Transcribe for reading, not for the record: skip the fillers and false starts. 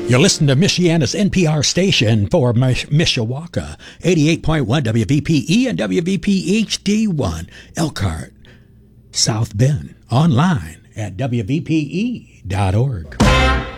You're listening to Michiana's NPR station for Mishawaka, 88.1 WVPE and WVP HD1, Elkhart, South Bend, online at WVPE.org.